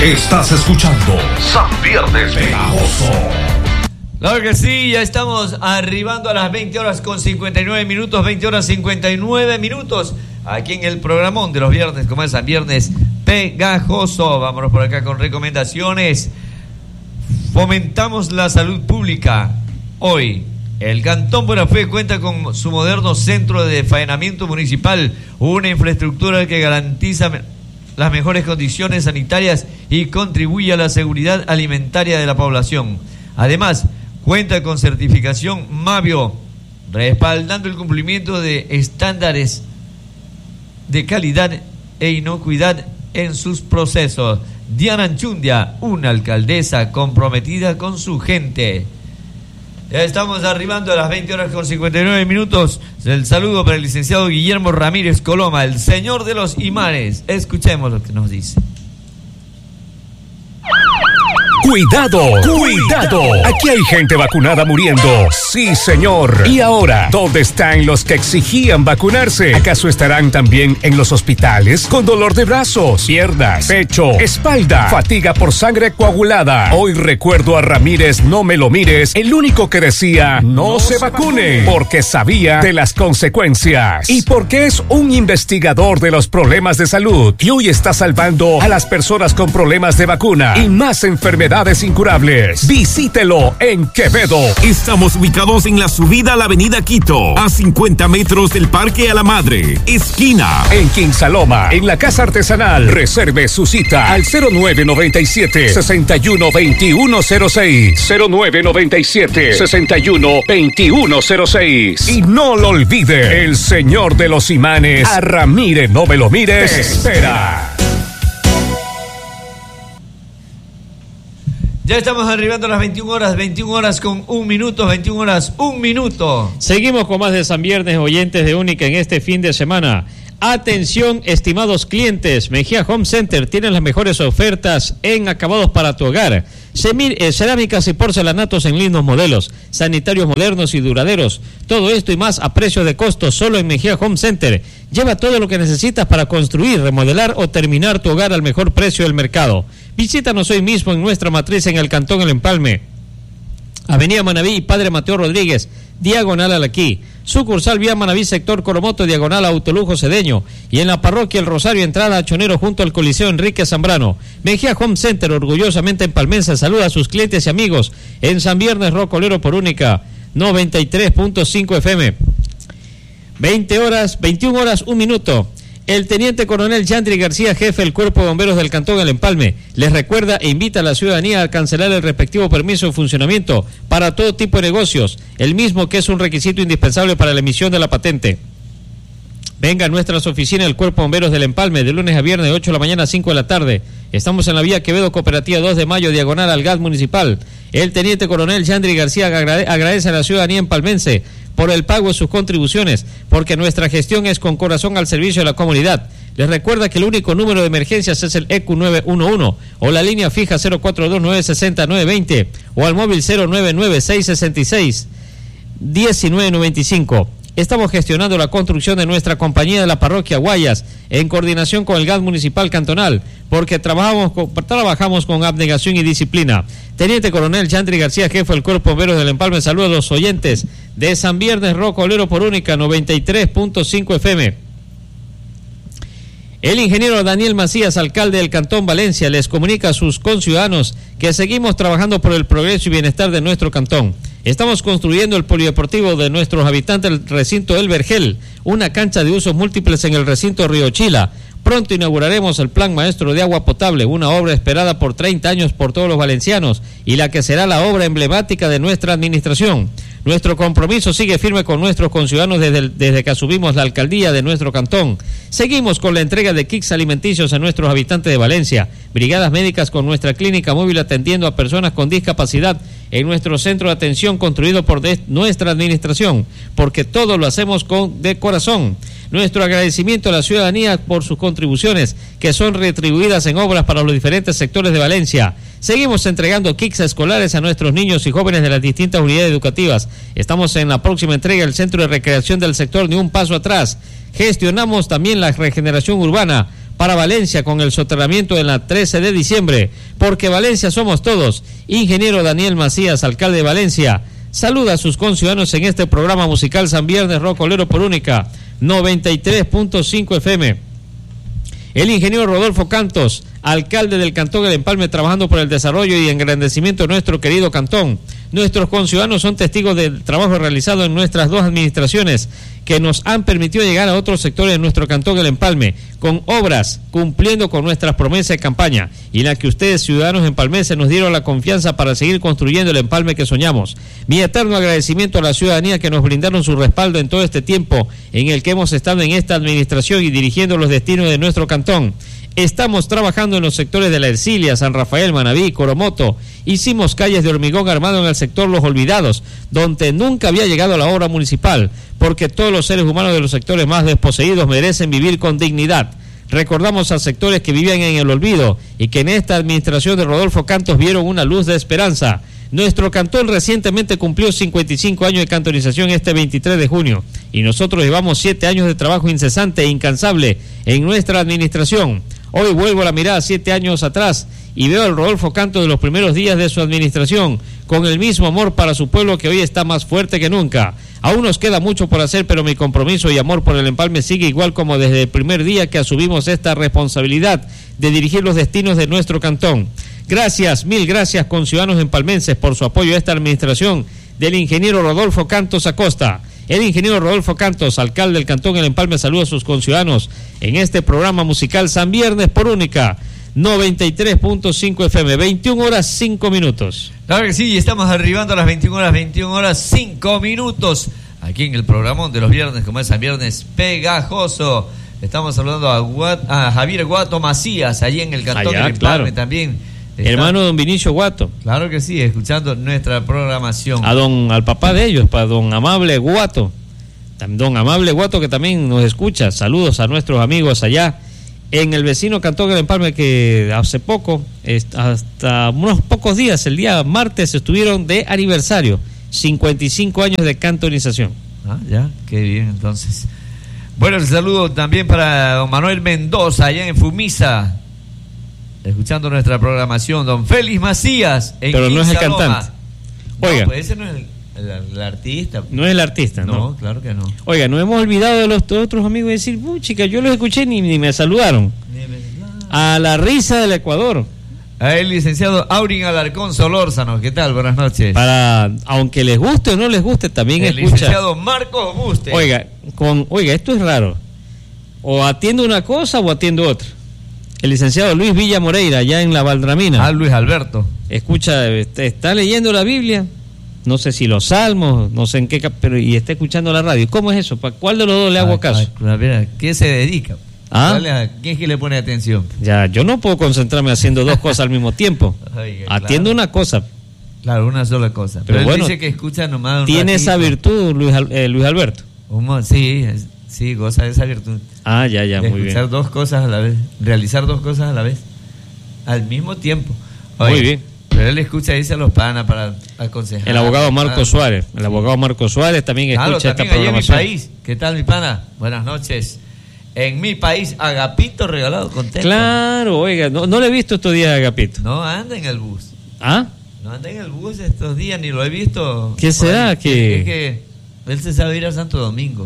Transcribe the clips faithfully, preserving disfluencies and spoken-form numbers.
Estás escuchando San Viernes Pegajoso. Claro que sí, ya estamos arribando a las veinte horas con cincuenta y nueve minutos, veinte horas cincuenta y nueve minutos, aquí en el programón de los viernes, como es San Viernes Pegajoso. Vámonos por acá con recomendaciones. Fomentamos la salud pública. Hoy, el Cantón Buena Fe cuenta con su moderno centro de faenamiento municipal, una infraestructura que garantiza las mejores condiciones sanitarias y contribuye a la seguridad alimentaria de la población. Además, cuenta con certificación Mavio, respaldando el cumplimiento de estándares de calidad e inocuidad en sus procesos. Diana Anchundia, una alcaldesa comprometida con su gente. Ya estamos arribando a las veinte horas con cincuenta y nueve minutos. El saludo para el licenciado Guillermo Ramírez Coloma, el señor de los imanes. Escuchemos lo que nos dice. Cuidado, cuidado. Aquí hay gente vacunada muriendo. Sí, señor. Y ahora, ¿dónde están los que exigían vacunarse? ¿Acaso estarán también en los hospitales con dolor de brazos, piernas, pecho, espalda, fatiga por sangre coagulada? Hoy recuerdo a Ramírez No Me Lo Mires, el único que decía no, no se vacune, porque sabía de las consecuencias y porque es un investigador de los problemas de salud y hoy está salvando a las personas con problemas de vacuna y más enfermedades incurables. Visítelo en Quevedo. Estamos ubicados en la subida a la avenida Quito, a cincuenta metros del Parque a la Madre, esquina. En Quinsaloma, en la Casa Artesanal. Reserve su cita al cero nueve noventa y siete, sesenta y uno, veintiuno cero seis. cero nueve noventa y siete, sesenta y uno, veintiuno cero seis. Y no lo olvide, el señor de los imanes, a Ramírez No Me Lo Mires, te espera. Ya estamos arribando a las veintiuna horas, veintiuna horas con un minuto, veintiuna horas, un minuto. Seguimos con más de San Viernes, oyentes de Única en este fin de semana. Atención, estimados clientes, Mejía Home Center tiene las mejores ofertas en acabados para tu hogar. Semir, eh, cerámicas y porcelanatos en lindos modelos, sanitarios modernos y duraderos. Todo esto y más a precio de costo solo en Mejía Home Center. Lleva todo lo que necesitas para construir, remodelar o terminar tu hogar al mejor precio del mercado. Visítanos hoy mismo en nuestra matriz en el Cantón El Empalme, Avenida Manaví y Padre Mateo Rodríguez, diagonal al aquí. Sucursal Vía Manaví, sector Coromoto, diagonal a Autolujo Cedeño. Y en la parroquia El Rosario, entrada a Chonero, junto al Coliseo Enrique Zambrano. Mejía Home Center, orgullosamente empalmense, saluda a sus clientes y amigos en San Viernes Rocolero por Única noventa y tres punto cinco F M. veinte horas, veintiuna horas, un minuto. El teniente coronel Yandri García, jefe del Cuerpo de Bomberos del Cantón El Empalme, les recuerda e invita a la ciudadanía a cancelar el respectivo permiso de funcionamiento para todo tipo de negocios, el mismo que es un requisito indispensable para la emisión de la patente. Venga a nuestras oficinas del Cuerpo de Bomberos del Empalme de lunes a viernes de ocho de la mañana a cinco de la tarde. Estamos en la vía Quevedo Cooperativa dos de mayo, diagonal al gas municipal. El teniente coronel Yandri García agrade- agradece a la ciudadanía empalmense por el pago de sus contribuciones, porque nuestra gestión es con corazón al servicio de la comunidad. Les recuerda que el único número de emergencias es el E Q nueve uno uno o la línea fija cero cuatro dos nueve seis cero nueve dos cero o al móvil cero nueve nueve seis seis seis uno nueve nueve cinco. Estamos gestionando la construcción de nuestra compañía de la parroquia Guayas en coordinación con el gas municipal cantonal, porque trabajamos con, trabajamos con abnegación y disciplina. Teniente coronel Yandri García, jefe del Cuerpo de Bomberos del Empalme, saluda a los oyentes de San Viernes Rocolero por Única noventa y tres punto cinco F M. El ingeniero Daniel Macías, alcalde del Cantón Valencia, les comunica a sus conciudadanos que seguimos trabajando por el progreso y bienestar de nuestro cantón. Estamos construyendo el polideportivo de nuestros habitantes del recinto El Vergel, una cancha de usos múltiples en el recinto Río Chila. Pronto inauguraremos el Plan Maestro de Agua Potable, una obra esperada por treinta años por todos los valencianos y la que será la obra emblemática de nuestra administración. Nuestro compromiso sigue firme con nuestros conciudadanos desde, el, desde que asumimos la alcaldía de nuestro cantón. Seguimos con la entrega de kits alimenticios a nuestros habitantes de Valencia, brigadas médicas con nuestra clínica móvil atendiendo a personas con discapacidad en nuestro centro de atención construido por de, nuestra administración, porque todo lo hacemos con de corazón. Nuestro agradecimiento a la ciudadanía por sus contribuciones, que son retribuidas en obras para los diferentes sectores de Valencia. Seguimos entregando kits escolares a nuestros niños y jóvenes de las distintas unidades educativas. Estamos en la próxima entrega del Centro de Recreación del sector Ni un Paso Atrás. Gestionamos también la regeneración urbana para Valencia con el soterramiento en la trece de diciembre, porque Valencia somos todos. Ingeniero Daniel Macías, alcalde de Valencia, saluda a sus conciudadanos en este programa musical San Viernes Rocolero por Única noventa y tres punto cinco F M. El ingeniero Rodolfo Cantos, alcalde del Cantón El Empalme, trabajando por el desarrollo y engrandecimiento de nuestro querido cantón. Nuestros conciudadanos son testigos del trabajo realizado en nuestras dos administraciones, que nos han permitido llegar a otros sectores de nuestro Cantón El Empalme, con obras, cumpliendo con nuestras promesas de campaña, y en la que ustedes, ciudadanos empalmenses, nos dieron la confianza para seguir construyendo el empalme que soñamos. Mi eterno agradecimiento a la ciudadanía que nos brindaron su respaldo en todo este tiempo en el que hemos estado en esta administración y dirigiendo los destinos de nuestro cantón. Estamos trabajando en los sectores de La Ercilia, San Rafael, Manabí, Coromoto. Hicimos calles de hormigón armado en el sector Los Olvidados, donde nunca había llegado la obra municipal, porque todos los seres humanos de los sectores más desposeídos merecen vivir con dignidad. Recordamos a sectores que vivían en el olvido y que en esta administración de Rodolfo Cantos vieron una luz de esperanza. Nuestro cantón recientemente cumplió cincuenta y cinco años de cantonización este veintitrés de junio, y nosotros llevamos siete años de trabajo incesante e incansable en nuestra administración. Hoy vuelvo la mirada siete años atrás y veo al Rodolfo Cantos de los primeros días de su administración, con el mismo amor para su pueblo que hoy está más fuerte que nunca. Aún nos queda mucho por hacer, pero mi compromiso y amor por el empalme sigue igual como desde el primer día que asumimos esta responsabilidad de dirigir los destinos de nuestro cantón. Gracias, mil gracias, conciudadanos empalmenses, por su apoyo a esta administración del ingeniero Rodolfo Cantos Acosta. El ingeniero Rodolfo Cantos, alcalde del Cantón El Empalme, saluda a sus conciudadanos en este programa musical San Viernes por Única noventa y tres punto cinco F M, veintiuna horas cinco minutos. Claro que sí, estamos arribando a las veintiuna horas, veintiuna horas cinco minutos, aquí en el programón de los viernes, como es San Viernes Pegajoso. Estamos saludando a, Guat, a Javier Guato Macías, allí en el Cantón Allá, El Empalme, claro. También. Está, hermano don Vinicio Guato. Claro que sí, escuchando nuestra programación. A don, al papá de ellos, para don Amable Guato. Don Amable Guato, que también nos escucha. Saludos a nuestros amigos allá en el vecino Cantón El Empalme, que hace poco, hasta unos pocos días, el día martes, estuvieron de aniversario, cincuenta y cinco años de cantonización. Ah, ya, qué bien, entonces. Bueno, el saludo también para don Manuel Mendoza, allá en Fumisa, escuchando nuestra programación. Don Félix Macías, en pero no es el Quinza Loma. cantante. Oiga, no, pues ese no es el, el, el artista. No es el artista, ¿no? No, claro que no. Oiga, nos hemos olvidado de los otros amigos y decir, chica, yo los escuché ni, ni me saludaron. A la risa del Ecuador. A el licenciado Aurin Alarcón Solórzano, ¿qué tal? Buenas noches. Para, aunque les guste o no les guste, también el escucha. licenciado Marcos Buste. Oiga, con, oiga, esto es raro. O atiendo una cosa o atiendo otra. El licenciado Luis Villa Moreira, allá en la Valdramina. Ah, Luis Alberto. Escucha, está leyendo la Biblia, no sé si los salmos, no sé en qué, pero y está escuchando la radio. ¿Cómo es eso? ¿Para cuál de los dos le hago ay, caso? Ay, a ver, ¿a qué se dedica? ¿Ah? ¿A quién es que le pone atención? Ya, yo no puedo concentrarme haciendo dos cosas al mismo tiempo. Oiga, atiendo claro. una cosa. Claro, una sola cosa. Pero, Pero él bueno, dice que escucha nomás un tiene ratito. esa virtud, Luis, eh, Luis Alberto. Un, sí, es, sí, goza de esa virtud. Ah, ya, ya, de muy escuchar bien. dos cosas a la vez, realizar dos cosas a la vez, al mismo tiempo. Oye, Muy bien. Pero él escucha, dice a los panas para aconsejar. El abogado Marco Ah, Suárez, el abogado Marco Suárez también claro, escucha también esta allá en mi programación. país. ¿Qué tal, mi pana? Buenas noches. En mi país, Agapito regalado contento. Claro, oiga, no, no le he visto estos días a Agapito. No anda en el bus. ¿Ah? No anda en el bus estos días, ni lo he visto. ¿Qué será? Oye, que Es que él se sabe ir a Santo Domingo.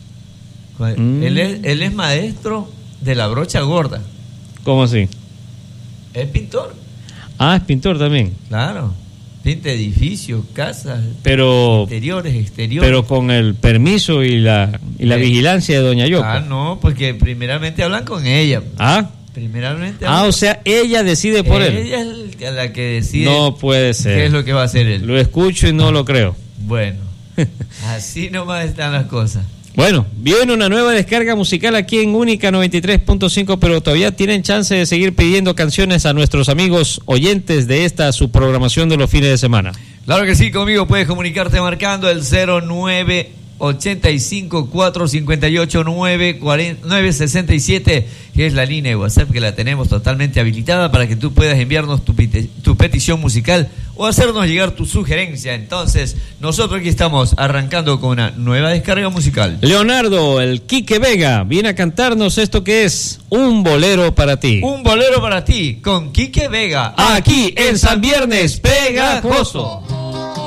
Mm. Él, es, él es maestro de la brocha gorda. ¿Cómo así? Es pintor, Ah, es pintor también. claro. Pinta edificios, casas, Pero interiores, exteriores. pero con el permiso y la y la Eh, vigilancia de doña Yoko. Ah, no, porque primeramente hablan con ella. Ah, Primeramente ah, hablan o sea, ella decide por él. Ella es la que decide No puede qué ser. es lo que va a hacer él. Lo escucho y no lo creo. Bueno, así nomás están las cosas. Bueno, viene una nueva descarga musical aquí en Única noventa y tres punto cinco, pero todavía tienen chance de seguir pidiendo canciones a nuestros amigos oyentes de esta su programación de los fines de semana. Claro que sí, conmigo puedes comunicarte marcando el cero nueve ochenta y cinco, cuatrocientos cincuenta y ocho, novecientos sesenta y siete, que es la línea de WhatsApp que la tenemos totalmente habilitada para que tú puedas enviarnos tu, tu petición musical o hacernos llegar tu sugerencia. Entonces, nosotros aquí estamos arrancando con una nueva descarga musical. Leonardo, el Quique Vega, viene a cantarnos esto que es Un Bolero para Ti. Un bolero para ti, con Quique Vega. Aquí en San Viernes Pegajoso.